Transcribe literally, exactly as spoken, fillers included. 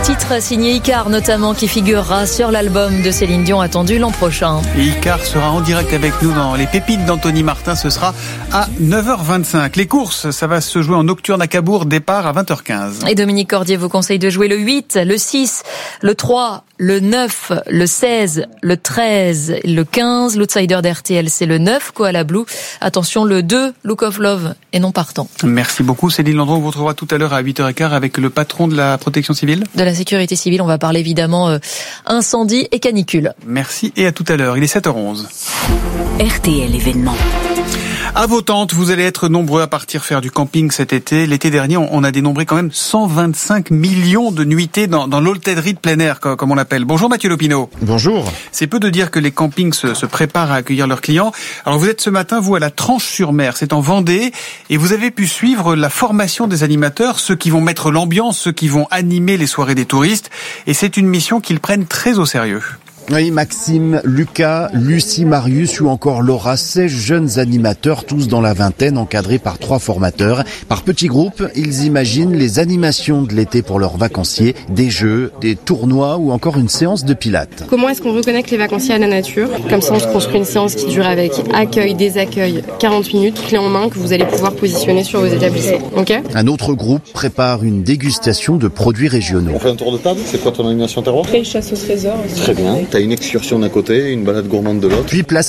Titre signé Icar notamment, qui figurera sur l'album de Céline Dion attendu l'an prochain. Et Icar sera en direct avec nous dans les pépites d'Anthony Martin. Ce sera à neuf heures vingt-cinq. Les courses, ça va se jouer en nocturne à Cabourg, départ à vingt heures quinze. Et Dominique Cordier vous conseille de jouer le huit, le six, le trois, le neuf, le seize, le treize, le quinze. L'outsider d'R T L, c'est le neuf, Koala Blue. Attention, le deux, Look of Love, et non partant. Merci beaucoup Céline Landron. On vous retrouvera tout à l'heure à huit heures quinze avec le patron de la protection civile. De la sécurité civile, on va parler évidemment euh, incendie et canicule. Merci et à tout à l'heure. Il est sept heures onze. R T L événement. À vos tentes, vous allez être nombreux à partir faire du camping cet été. L'été dernier, on a dénombré quand même cent vingt-cinq millions de nuitées dans, dans l'hôtellerie de plein air, comme on l'appelle. Bonjour Mathieu Lopineau. Bonjour. C'est peu de dire que les campings se, se préparent à accueillir leurs clients. Alors vous êtes ce matin, vous, à la Tranche-sur-Mer, c'est en Vendée, et vous avez pu suivre la formation des animateurs, ceux qui vont mettre l'ambiance, ceux qui vont animer les soirées des touristes, et c'est une mission qu'ils prennent très au sérieux. Oui, Maxime, Lucas, Lucie, Marius ou encore Laura, ces jeunes animateurs, tous dans la vingtaine, encadrés par trois formateurs. Par petits groupes, ils imaginent les animations de l'été pour leurs vacanciers, des jeux, des tournois ou encore une séance de pilates. Comment est-ce qu'on reconnecte les vacanciers à la nature ? Comme ça, on se construit une séance qui dure avec accueil, désaccueil, quarante minutes, clé en main, que vous allez pouvoir positionner sur vos établissements. Ok ? Un autre groupe prépare une dégustation de produits régionaux. On fait un tour de table ? C'est quoi ton animation terroir ? Chasse au trésor. Très bien. T'as une excursion d'un côté, une balade gourmande de l'autre. Puis place